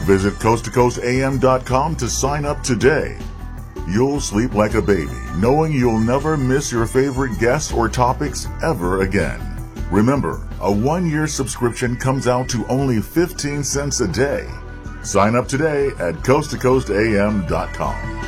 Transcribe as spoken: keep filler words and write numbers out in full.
Visit coast to coast a m dot com to sign up today. You'll sleep like a baby, knowing you'll never miss your favorite guests or topics ever again. Remember, a one-year subscription comes out to only fifteen cents a day. Sign up today at coast to coast a m dot com.